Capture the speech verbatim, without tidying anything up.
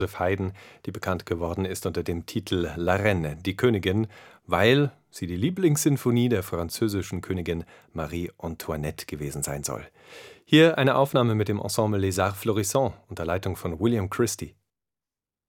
Joseph Haydn, die bekannt geworden ist unter dem Titel La Reine, die Königin, weil sie die Lieblingssinfonie der französischen Königin Marie Antoinette gewesen sein soll. Hier eine Aufnahme mit dem Ensemble Les Arts Florissants unter Leitung von William Christie.